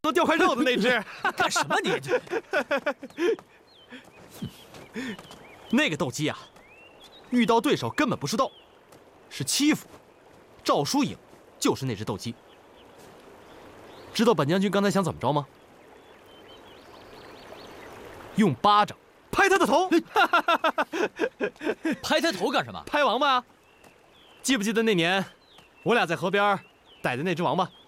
都掉块肉的那只。 干什么你？ 那个斗鸡啊，遇到对手根本不是斗，是欺负。赵书颖就是那只斗鸡。知道本将军刚才想怎么着吗？用巴掌拍他的头。 拍他头干什么？ 拍王八啊！记不记得那年，我俩在河边逮的那只王八？